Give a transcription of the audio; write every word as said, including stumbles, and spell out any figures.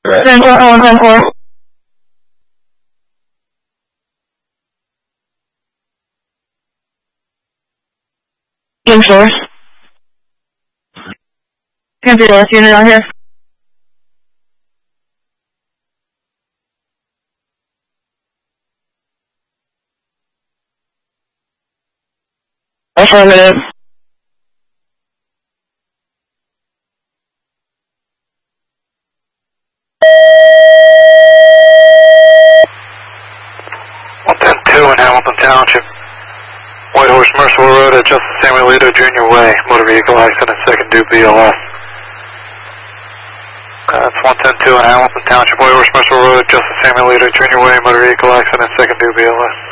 ten four, one ten four. Game source. ten zero, unit on here. Affirmative. one ten two in Hamilton Township. Whitehorse Merciful Road at Justice Samuel Alito Junior Way. Motor vehicle accident, second due B L S. That's one ten two in Hamilton Township. Whitehorse Merciful Road at Justice Samuel Alito Junior Way. Motor vehicle accident, second due B L S.